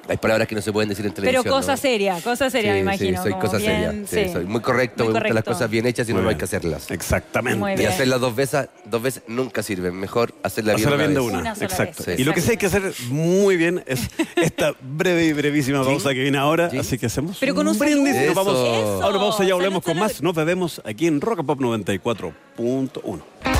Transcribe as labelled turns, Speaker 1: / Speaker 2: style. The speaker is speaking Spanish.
Speaker 1: Hay palabras que no se pueden decir en televisión.
Speaker 2: Pero cosa seria, me imagino.
Speaker 1: Sí, soy
Speaker 2: como
Speaker 1: cosa seria.
Speaker 2: bien,
Speaker 1: Sí, soy muy correcto,
Speaker 2: muy
Speaker 1: me gustan las
Speaker 2: correcto.
Speaker 1: cosas bien hechas y
Speaker 3: Muy
Speaker 1: no hay
Speaker 3: bien.
Speaker 1: que hacerlas.
Speaker 3: Exactamente.
Speaker 2: Muy
Speaker 1: Y
Speaker 2: bien.
Speaker 1: hacerlas dos veces nunca sirven. Mejor hacerla bien
Speaker 3: Hacerla bien de
Speaker 1: vez.
Speaker 3: una.
Speaker 2: Una sola
Speaker 3: Exacto.
Speaker 2: vez.
Speaker 3: Y lo que sí hay que hacer muy bien es esta breve y brevísima pausa que viene ahora.
Speaker 1: ¿Sí?
Speaker 3: Así que hacemos
Speaker 2: Pero con un
Speaker 3: brindis y nos vamos.
Speaker 1: Eso.
Speaker 3: Ahora pausa y ya
Speaker 2: Salud,
Speaker 3: volvemos con
Speaker 2: salud.
Speaker 3: más. Nos bebemos aquí en Rock and Pop 94.1.